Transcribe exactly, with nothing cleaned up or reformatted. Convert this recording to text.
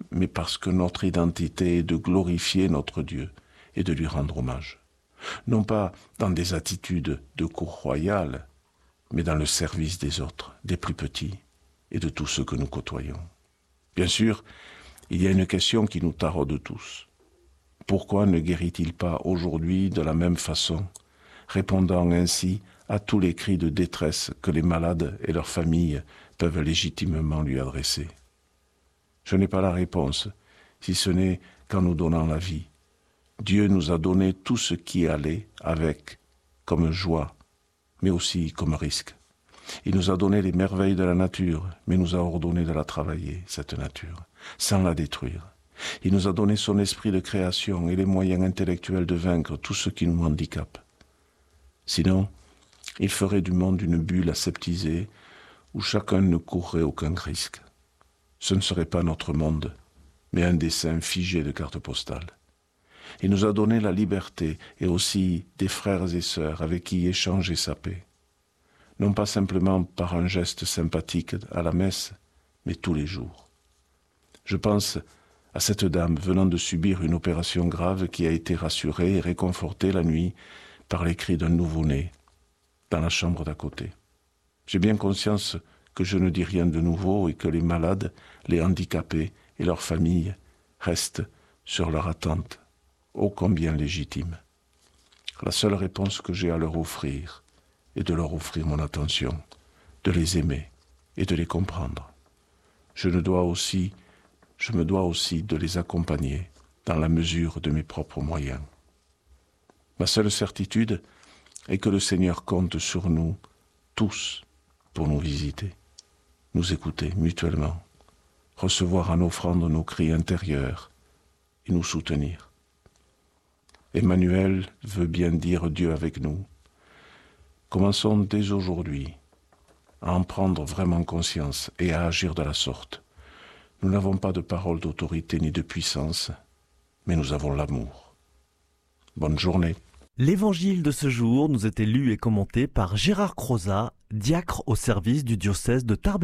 mais parce que notre identité est de glorifier notre Dieu et de lui rendre hommage. Non pas dans des attitudes de cour royale, mais dans le service des autres, des plus petits et de tous ceux que nous côtoyons. Bien sûr, il y a une question qui nous taraude tous. Pourquoi ne guérit-il pas aujourd'hui de la même façon, répondant ainsi à tous les cris de détresse que les malades et leurs familles peuvent légitimement lui adresser? Je n'ai pas la réponse, si ce n'est qu'en nous donnant la vie. Dieu nous a donné tout ce qui allait avec, comme joie, mais aussi comme risque. Il nous a donné les merveilles de la nature, mais nous a ordonné de la travailler, cette nature, sans la détruire. Il nous a donné son esprit de création et les moyens intellectuels de vaincre tout ce qui nous handicape. Sinon, il ferait du monde une bulle aseptisée où chacun ne courrait aucun risque. Ce ne serait pas notre monde, mais un dessin figé de cartes postales. Il nous a donné la liberté et aussi des frères et sœurs avec qui échanger sa paix. Non pas simplement par un geste sympathique à la messe, mais tous les jours. Je pense à cette dame venant de subir une opération grave qui a été rassurée et réconfortée la nuit par les cris d'un nouveau-né dans la chambre d'à côté. J'ai bien conscience que je ne dis rien de nouveau et que les malades, les handicapés et leurs familles restent sur leur attente, ô combien légitime. La seule réponse que j'ai à leur offrir est de leur offrir mon attention, de les aimer et de les comprendre. Je ne dois aussi, je me dois aussi de les accompagner dans la mesure de mes propres moyens. Ma seule certitude est que le Seigneur compte sur nous tous pour nous visiter, nous écouter mutuellement, recevoir en offrande nos cris intérieurs et nous soutenir. Emmanuel veut bien dire Dieu avec nous. Commençons dès aujourd'hui à en prendre vraiment conscience et à agir de la sorte. Nous n'avons pas de parole d'autorité ni de puissance, mais nous avons l'amour. Bonne journée. L'évangile de ce jour nous était lu et commenté par Gérard Crozat, diacre au service du diocèse de Tarbes.